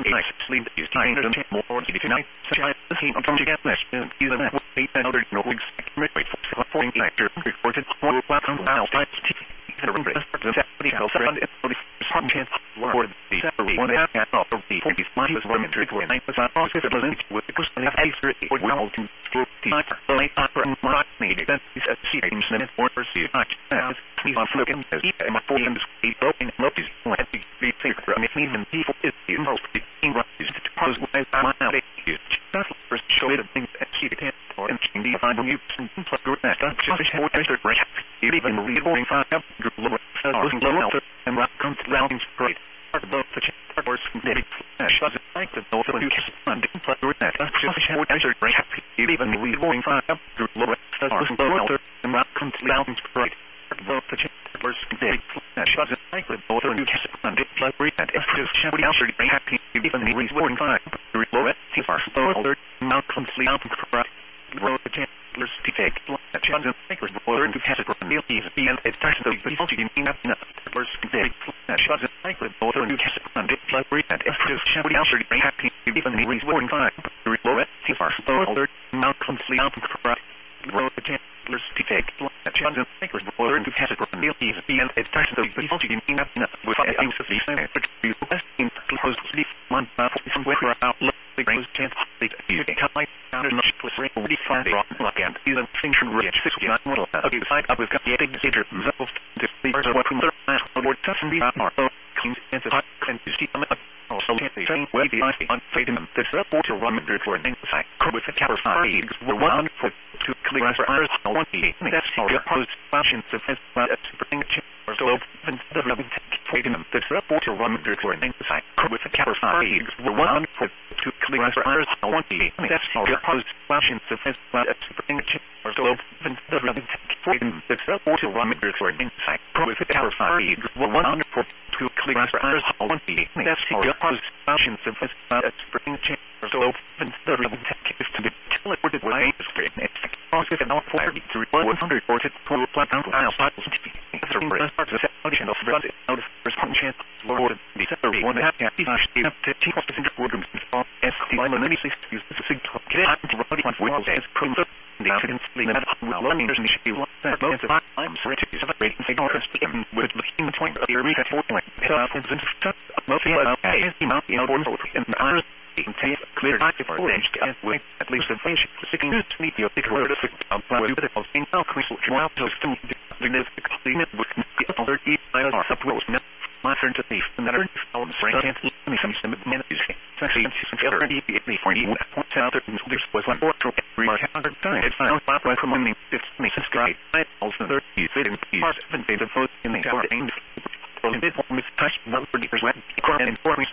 nice sleep is trying to take more tonight. Such as the scene of come together. Either that would be another Norway second for 40 actor reported for welcome house types. The deputy house around it. Chance for the salary one half of the 40s minus 100 night was on possibility with the person of extra or well to the late opera and rock made that is a series and for pursuit not as he's on looking as he and my boy and the broken notice had to be safer from even people is the most in rises to pose as I'm out of use just first show it things that she can for and the find you and plus good that just how I should break even reading five up lower and rock comes down straight both the chambers did doesn't like the north of you can plus that just how I should break even reading five up lower and rock comes down straight both the chambers did doesn't like the north of you can plus that just how I should break even reading five lower far now comes down correct road the chambers to take Johnson thinkers boiler into Castle Neil and it starts to be also in enough first day Johnson thinkers boiler into Castle and it like that it's just somebody else are happy even the reason five low it far boiler now comes down correct road the chambers to take Johnson thinkers boiler into Castle Neil and it starts to be also in enough with the use of the same best in close to the month somewhere out the brings chance you can come like under the ring already find it lock and is a function rich 69 model okay side up with the data results to the first what from the last or touching the are clean and the can you see them also the same way the ice on fading them the support to run for an inside with the cover side were 100 foot to clear as ours 20 that's the post functions of as spring or slope and the rubbing fading them the support to run for an inside with the cover side were 100 foot to clear as ours 20 that's the post functions of as spring or slope and the rubbing fading them the support to run for an inside with the cover side were 100 foot to clear as ours 20 that's the post functions of as spring or slope and the rubbing to be teleported way is great positive and fire to 100 forces to plant down to outside the parts of the audition of the out of response chance lower the salary one half the 15% organs of ST many use the signal get to body on wheels as proof the evidence limit well learners initially that most of I'm sorry to use a rating signal with the point of the reset point mostly as the amount in order and the take clear for range and wait at least the range sticking to meet the word of the posting now crystal while to the limit with the other are suppose my turn to thief and that are found strength and some manages actually the 40 points out there was one more remark other time it's found by from the 50 subscribe I also 30 fitting parts and the vote in the hour aimed for the touch 1 for the and